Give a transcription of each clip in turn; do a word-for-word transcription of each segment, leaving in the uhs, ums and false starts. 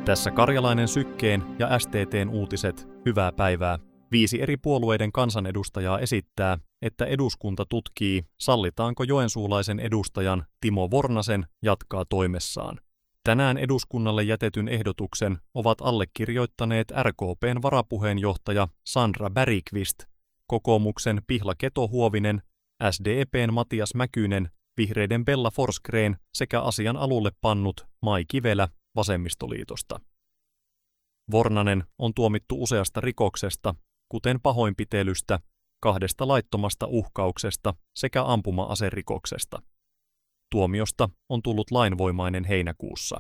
Tässä Karjalainen Sykkeen ja S T T:n uutiset, hyvää päivää. Viisi eri puolueiden kansanedustajaa esittää, että eduskunta tutkii, sallitaanko joensuulaisen edustajan Timo Vornasen jatkaa toimessaan. Tänään eduskunnalle jätetyn ehdotuksen ovat allekirjoittaneet R K P:n varapuheenjohtaja Sandra Bergqvist, kokoomuksen Pihla Keto-Huovinen, S D P:n Matias Mäkynen, vihreiden Bella Forsgrén sekä asian alulle pannut Mai Kivelä Vasemmistoliitosta. Vornanen on tuomittu useasta rikoksesta, kuten pahoinpitelystä, kahdesta laittomasta uhkauksesta sekä ampuma-aserikoksesta. Tuomiosta on tullut lainvoimainen heinäkuussa.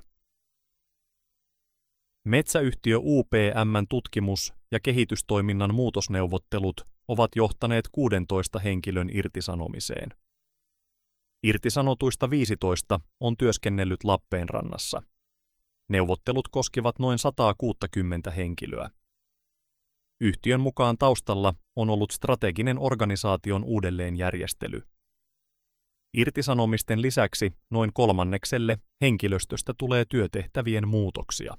Metsäyhtiö U P M:n tutkimus- ja kehitystoiminnan muutosneuvottelut ovat johtaneet kuusitoista henkilön irtisanomiseen. Irtisanotuista viisitoista on työskennellyt Lappeenrannassa. Neuvottelut koskivat noin sata kuusikymmentä henkilöä. Yhtiön mukaan taustalla on ollut strateginen organisaation uudelleenjärjestely. Irtisanomisten lisäksi noin kolmannekselle henkilöstöstä tulee työtehtävien muutoksia.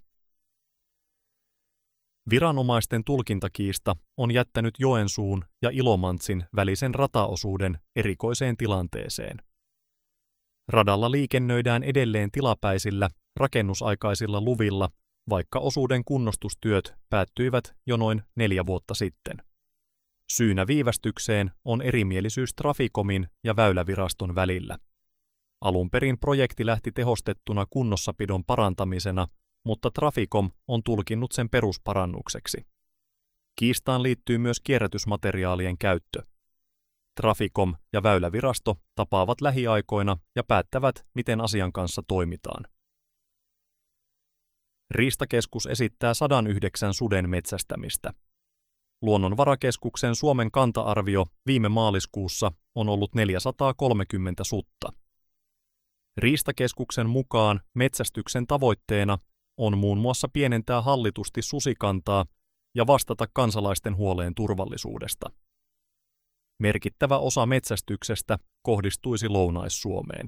Viranomaisten tulkintakiista on jättänyt Joensuun ja Ilomantsin välisen rataosuuden erikoiseen tilanteeseen. Radalla liikennöidään edelleen tilapäisillä, rakennusaikaisilla luvilla, vaikka osuuden kunnostustyöt päättyivät jo noin neljä vuotta sitten. Syynä viivästykseen on erimielisyys Traficomin ja Väyläviraston välillä. Alun perin projekti lähti tehostettuna kunnossapidon parantamisena, mutta Traficom on tulkinnut sen perusparannukseksi. Kiistaan liittyy myös kierrätysmateriaalien käyttö. Traficom ja Väylävirasto tapaavat lähiaikoina ja päättävät, miten asian kanssa toimitaan. Riistakeskus esittää sata yhdeksän suden metsästämistä. Luonnonvarakeskuksen Suomen kanta-arvio viime maaliskuussa on ollut neljäsataakolmekymmentä sutta. Riistakeskuksen mukaan metsästyksen tavoitteena on muun muassa pienentää hallitusti susikantaa ja vastata kansalaisten huoleen turvallisuudesta. Merkittävä osa metsästyksestä kohdistuisi Lounais-Suomeen.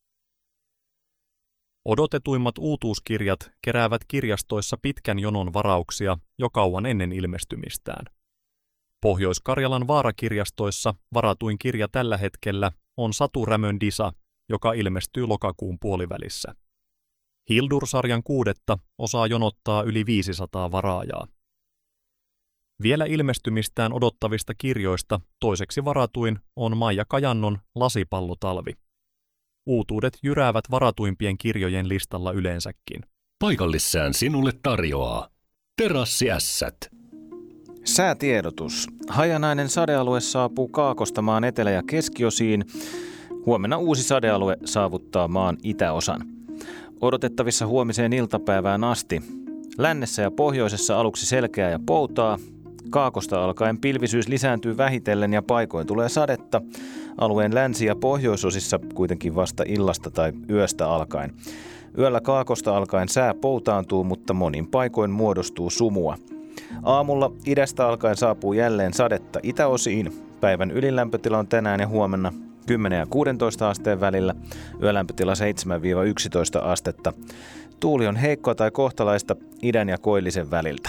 Odotetuimmat uutuuskirjat keräävät kirjastoissa pitkän jonon varauksia jo kauan ennen ilmestymistään. Pohjois-Karjalan vaarakirjastoissa varatuin kirja tällä hetkellä on Satu Rämön Disa, joka ilmestyy lokakuun puolivälissä. Hildur-sarjan kuudetta osaa jonottaa yli viisisataa varaajaa. Vielä ilmestymistään odottavista kirjoista toiseksi varatuin on Maija Kajannon Lasipallotalvi. Uutuudet jyräävät varatuimpien kirjojen listalla yleensäkin. Paikallissään sinulle tarjoaa Terassiässät. Säätiedotus. Hajanainen sadealue saapuu Kaakosta maan etelä- ja keskiosiin. Huomenna uusi sadealue saavuttaa maan itäosan. Odotettavissa huomiseen iltapäivään asti. Lännessä ja pohjoisessa aluksi selkeää ja poutaa. Kaakosta alkaen pilvisyys lisääntyy vähitellen ja paikoin tulee sadetta. Alueen länsi- ja pohjoisosissa kuitenkin vasta illasta tai yöstä alkaen. Yöllä Kaakosta alkaen sää poutaantuu, mutta monin paikoin muodostuu sumua. Aamulla idästä alkaen saapuu jälleen sadetta itäosiin. Päivän ylilämpötila on tänään ja huomenna kymmenen ja kuusitoista asteen välillä. Yölämpötila seitsemän yksitoista astetta. Tuuli on heikkoa tai kohtalaista idän ja koillisen väliltä.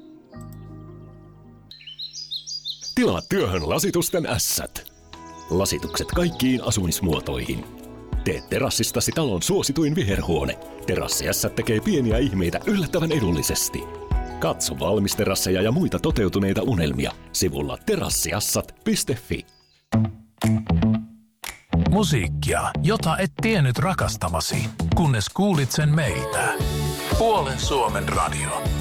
Tilaa työhön lasitusten ässät. Lasitukset kaikkiin asumismuotoihin. Tee terassistasi talon suosituin viherhuone. Terassiässät tekee pieniä ihmeitä yllättävän edullisesti. Katso valmisterasseja ja muita toteutuneita unelmia sivulla terassiassat piste fi. Musiikkia, jota et tiennyt rakastavasi, kunnes kuulit sen meiltä. Puolen Suomen radio.